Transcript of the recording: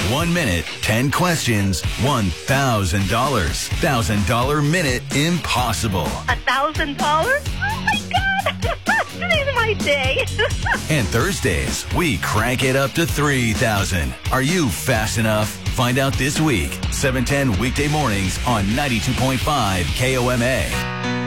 1 minute, 10 questions, $1,000. $1,000 minute impossible. $1,000? Oh, my God. Today's my day. And Thursdays, we crank it up to $3,000. Are you fast enough? Find out this week, 7:10 weekday mornings on 92.5 KOMA.